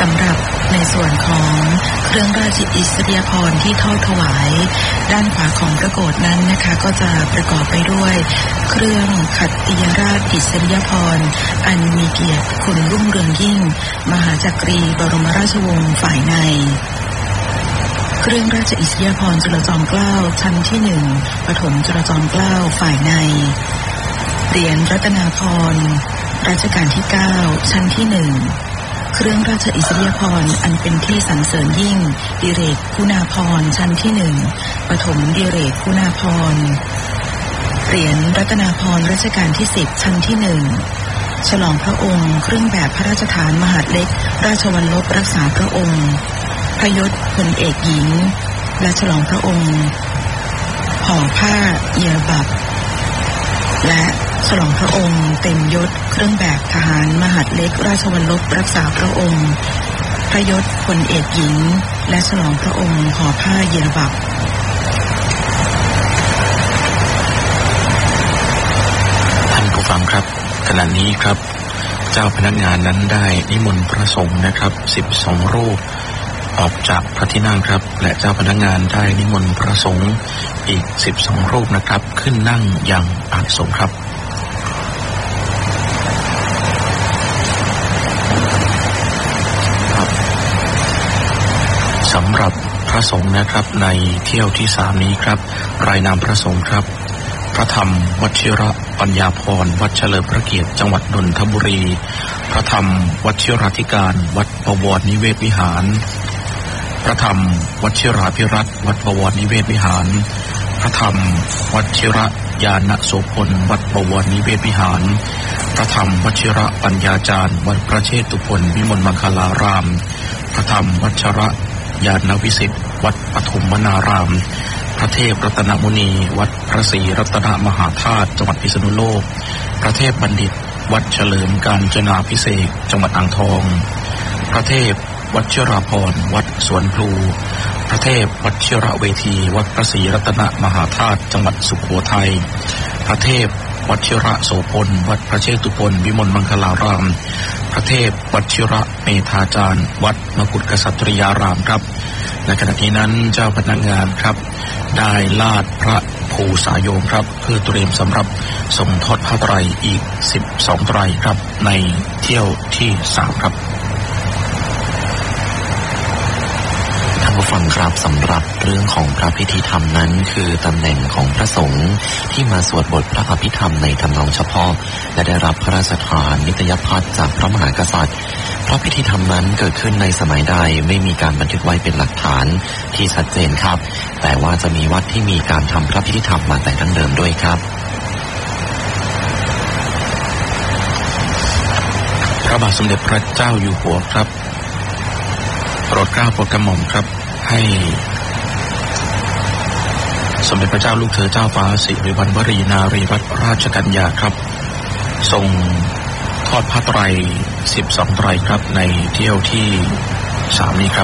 สำหรับในส่วนของเครื่องราชอิสริยาภรณ์ที่ทอดถวายด้านขวาของพระโกฐนั้นนะคะก็จะประกอบไปด้วยเครื่องขัตติยราชอิสริยาภรณ์อันมีเกียรติคุณรุ่งเรืองยิ่งมหาจักรีบรมราชวงศ์ฝ่ายในเครื่องราชอิสริยาภรณ์จุลจอมเกล้าชั้นที่1ปฐมจุลจอมเกล้าฝ่ายในเหรียญรัตนาภรณ์รัชกาลที่9ชั้นที่1เครื่องราชอิสริยาภรณ์อันเป็นที่สรรเสริญยิ่งดิเรกคุณาภรณ์ชั้นที่1ปฐมดิเรกคุณาภรณ์เหรียญรัตนาภรณ์รัชกาลที่10ชั้นที่1ฉลองพระองค์เครื่องแบบพระราชทานมหาดเล็กราชวัลลบรักษาพระองค์พยศพลเอกหญิงและฉลองพระองค์ห่อผ้าเอียบับและฉลองพระองค์เต็มยศเครื่องแบบทหารมหาดเล็กราชวัลลบรักษาพระองค์พยศพลเอกหญิงและฉลองพระองค์ห่อผ้าเอียบับท่านผู้ฟังครับขณะนี้ครับเจ้าพนักงานนั้นได้นิมนต์พระสงฆ์นะครับ12รูปออกจากพระที่นั่งครับและเจ้าพนักงานได้นิมนต์พระสงฆ์อีก12รูปนะครับขึ้นนั่งยังอาสนะครับสำหรับพระสงฆ์นะครับในเที่ยวที่3นี้ครับรายนามพระสงฆ์ครับพระธรรมวชิระปัญญาภรณ์วัดเฉลิมพระเกียรติจังหวัดนนทบุรีพระธรรมวชิราธิการวัดบวรนิเวศวิหารพระธรรมวชิราภิรัตน์วัดบวรนิเวศวิหารพระธรรมวชิระญาณโสพลวัดบวรนิเวศวิหารพระธรรมวชิระปัญญาจารย์วัดพระเชตุพนวิมลมังคลารามพระธรรมวชิระญาณวิสิทธิ์วัดปฐุมวนารามพระเทพรัตนมุนีวัดพระศรีรัตนมหาธาตุจังหวัดพิษณุโลกพระเทพบัณฑิตวัดเฉลิมกาญจนาภิเษกจังหวัดอ่างทองพระเทพวชิราภรณ์วัดสวนพลูพระเทพวชิระเวทีวัดพระศรีรัตนมหาธาตุจังหวัดสุโขทัยพระเทพวชิระโสพลวัดพระเชตุพนวิมลมังคลารามพระเทพวชิระเมธาจารย์วัดมกุฏกษัตริยารามครับในขณะนี้นั้นเจ้าพนักงานครับได้ลาดพระภูสายโยมครับเพื่อเตรียมสำหรับส่งทอดผ้าไตรอีก12ไตรครับในเที่ยวที่3ครับท่านผู้ฟังครับสำหรับเรื่องของพระพิธีธรรมนั้นคือตำแหน่งของพระสงฆ์ที่มาสวดบทพระอภิธรรมในทำนองเฉพาะและได้รับพระราชทานนิตยพัฒน์จากพระมหากษัตริย์พระพิธีธรรมนั้นเกิดขึ้นในสมัยใดไม่มีการบันทึกไว้เป็นหลักฐานที่ชัดเจนครับแต่ว่าจะมีวัดที่มีการทำพระพิธีธรรมมาแต่ดั้งเดิมด้วยครับพระบาทสมเด็จพระเจ้าอยู่หัวครับโปรดเกล้าโปรดกระหม่อมครับให้สมเด็จพระเจ้าลูกเธอเจ้าฟ้าสิริวัณวรีนารีรัตนราชกัญญาครับทรงทอดผ้าไตร12ไตรครับในเที่ยวที่3นี้ครับ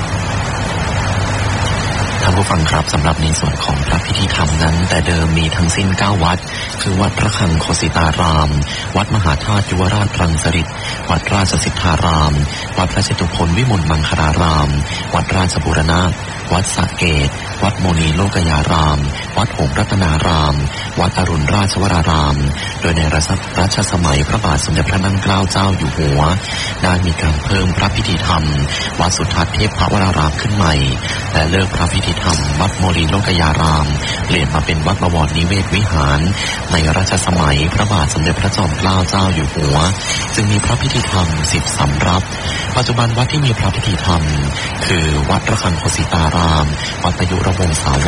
ท่านผู้ฟังครับสำหรับในส่วนของพระพิธีธรรมนั้นแต่เดิมมีทั้งสิ้น9วัดคือวัดพระคลังโคสิตารามวัดมหาธาตุยุวราชรังสฤษฎ์วัดราชสิทธารามวัดพระเชตุพนวิมลมังคลารามวัดราชบูรณะวัดสระเกตวัดโมนีโลกยารามวัดหงส์รัตนารามวัดอรุณราชวรารามโดยในรัชสมัยพระบาทสมเด็จพระนั่งเกล้าเจ้าอยู่หัวได้มีการเพิ่มพระพิธีธรรมวัดสุทัศน์เทพวรารามขึ้นใหม่และเลิกพระพิธีธรรมวัดโมนีโลกยารามเปลี่ยนมาเป็นวัดบวรนิเวศวิหารในรัชสมัยพระบาทสมเด็จพระจอมเกล้าเจ้าอยู่หัวจึงมีพระพิธีธรรม10สำรับปัจจุบันวัดที่มีพระพิธีธรรมคือวัดระฆังโคสิตารามวัดประยุรวงศาว